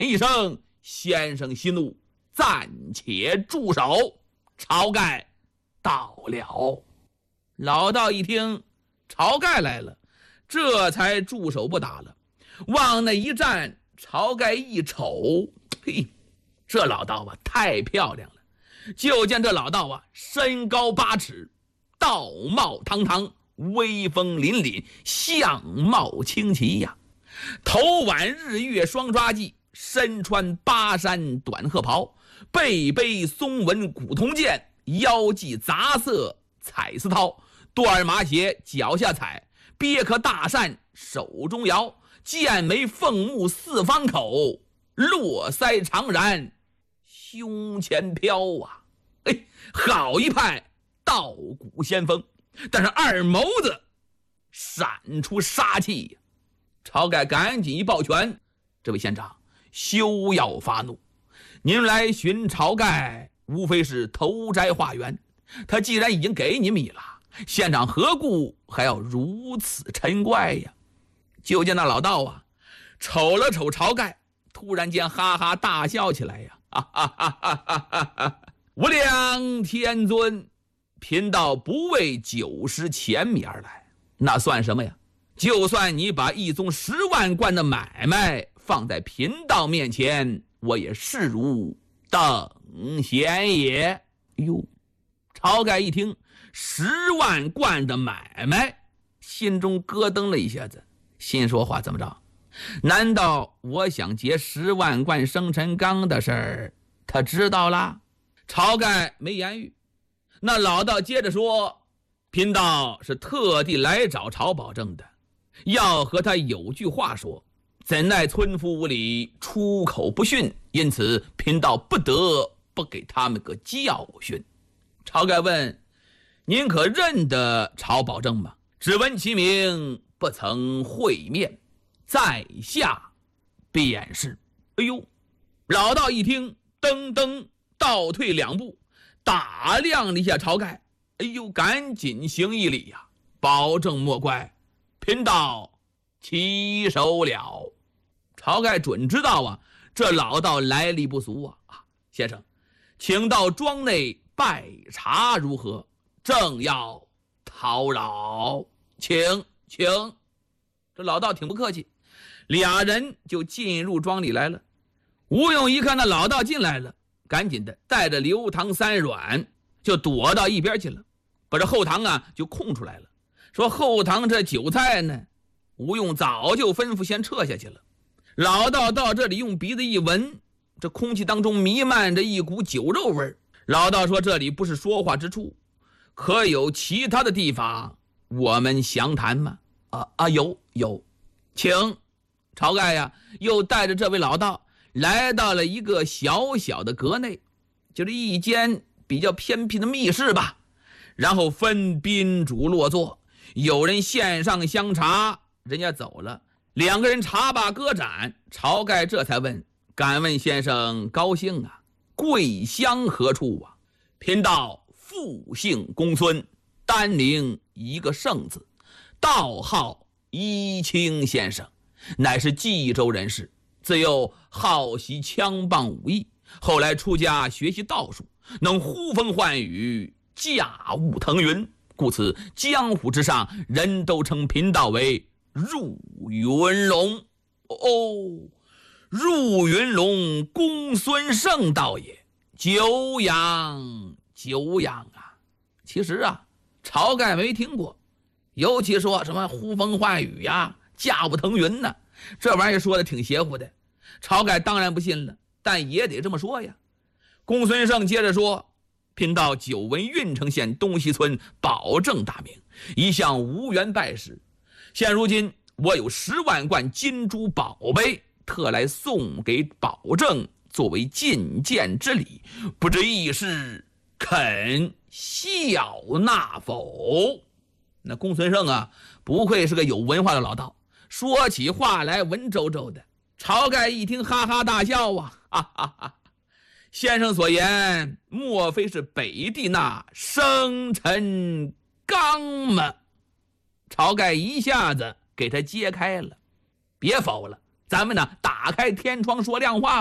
一声：“先生息怒，暂且住手。”晁盖到了。老道一听晁盖来了，这才住手不打了。往那一站，晁盖一瞅，嘿，这老道啊太漂亮了。就见这老道啊身高8尺，道貌堂堂，威风凛凛，相貌清奇呀。头挽日月双抓髻，身穿巴山短褐袍，背背松纹古铜剑，腰系杂色彩丝绦，缎马鞋脚下踩，鳖壳大扇手中摇，剑眉凤目四方口，络腮长髯胸前飘啊。哎，好一派道骨仙风，但是二眸子闪出杀气呀。晁盖赶紧一抱拳：“这位县长，休要发怒，您来寻晁盖无非是投斋化缘，他既然已经给你米了，县长何故还要如此嗔怪呀？”就见那老道啊瞅了瞅晁盖，突然间哈哈大笑起来呀！哈哈哈哈哈哈！无量天尊，贫道不为酒食钱米而来，那算什么呀？就算你把一宗10万贯的买卖放在贫道面前，我也视如等闲也。哟，晁盖一听10万贯的买卖，心中咯噔了一下子，心说话怎么着？难道我想劫10万贯生辰纲的事儿，他知道了？晁盖没言语。那老道接着说：“贫道是特地来找晁保正的，要和他有句话说，怎奈村夫无礼，出口不逊，因此贫道不得不给他们个教训。”晁盖问：“您可认得晁保正吗？只闻其名，不曾会面，在下便是。”哎呦，老道一听，噔噔倒退2步，打量了一下晁盖，哎呦，赶紧行一礼呀！保正莫怪，贫道起手了。晁盖准知道啊，这老道来历不俗啊！先生，请到庄内拜茶如何？正要叨扰，请。这老道挺不客气，俩人就进入庄里来了。吴用一看那老道进来了，赶紧的带着刘唐3阮就躲到一边去了，把这后堂啊就空出来了。说后堂这酒菜呢，吴用早就吩咐先撤下去了。老道到这里用鼻子一闻，这空气当中弥漫着一股酒肉味儿。老道说：“这里不是说话之处，可有其他的地方我们详谈吗？”有，请。晁盖呀又带着这位老道来到了一个小小的阁内，就是一间比较偏僻的密室吧。然后分宾主落座，有人献上香茶，人家走了，2个人茶罢歌盏。晁盖这才问：“敢问先生高兴啊？贵乡何处啊？”“贫道复姓公孙，单名一个胜字，道号一清先生，乃是冀州人士，自幼好习枪棒武艺，后来出家学习道术，能呼风唤雨，驾雾腾云，故此江湖之上人都称贫道为入云龙。”“哦，入云龙公孙胜道也，久仰啊！”其实啊，晁盖没听过，尤其说什么呼风唤雨呀、驾雾腾云呢，这玩意儿说的挺邪乎的。晁盖当然不信了，但也得这么说呀。公孙胜接着说：“贫道久闻郓城县东西村保正大名，一向无缘拜师。现如今我有10万贯金珠宝贝，特来送给保正，作为进见之礼，不知义士肯笑纳否？”那公孙胜啊，不愧是个有文化的老道，说起话来文绉绉的。晁盖一听哈哈大笑啊，哈哈哈！先生所言，莫非是北地那生辰纲吗？晁盖一下子给他揭开了。别否了， 咱们呢打开天窗说亮话。